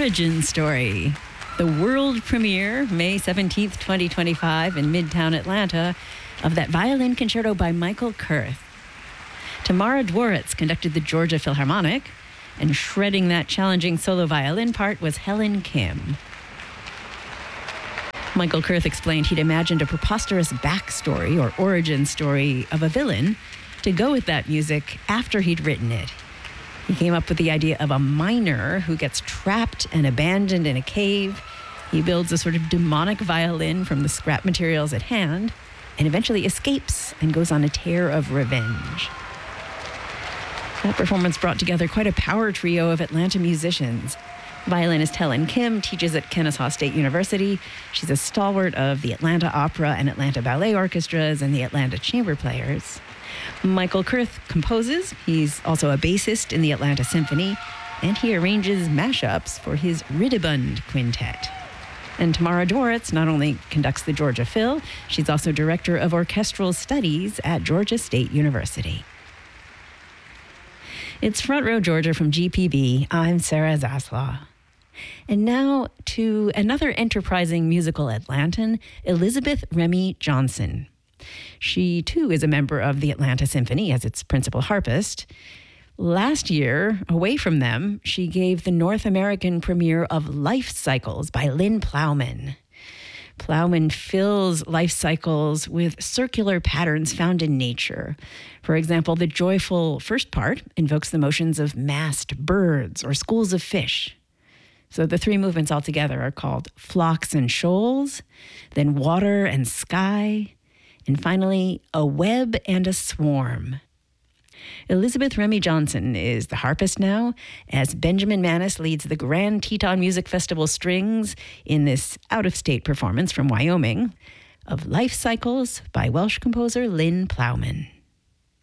Origin Story. The world premiere, May 17th, 2025, in Midtown Atlanta, of that violin concerto by Michael Kurth. Tamara Dworetz conducted the Georgia Philharmonic, and shredding that challenging solo violin part was Helen Kim. Michael Kurth explained he'd imagined a preposterous backstory or origin story of a villain to go with that music after he'd written it. He came up with the idea of a miner who gets trapped and abandoned in a cave. He builds a sort of demonic violin from the scrap materials at hand and eventually escapes and goes on a tear of revenge. That performance brought together quite a power trio of Atlanta musicians. Violinist Helen Kim teaches at Kennesaw State University. She's a stalwart of the Atlanta Opera and Atlanta Ballet Orchestras and the Atlanta Chamber Players. Michael Kurth composes. He's also a bassist in the Atlanta Symphony, and he arranges mashups for his Ridibund Quintet. And Tamara Dworetz not only conducts the Georgia Phil, she's also director of orchestral studies at Georgia State University. It's Front Row Georgia from GPB. I'm Sarah Zaslaw. And now to another enterprising musical Atlantan, Elizabeth Remy Johnson. She, too, is a member of the Atlanta Symphony as its principal harpist. Last year, away from them, she gave the North American premiere of Life Cycles by Lynn Plowman. Plowman fills life cycles with circular patterns found in nature. For example, the joyful first part invokes the motions of massed birds or schools of fish. So the three movements altogether are called flocks and shoals, then water and sky, and finally, a web and a swarm. Elizabeth Remy Johnson is the harpist now, as Benjamin Manis leads the Grand Teton Music Festival Strings in this out-of-state performance from Wyoming of Life Cycles by Welsh composer Lynn Plowman.